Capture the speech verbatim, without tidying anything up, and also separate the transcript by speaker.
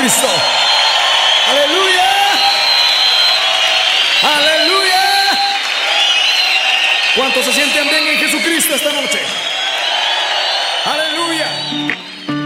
Speaker 1: Jesucristo. Aleluya. Aleluya. ¿Cuántos se sienten bien en Jesucristo?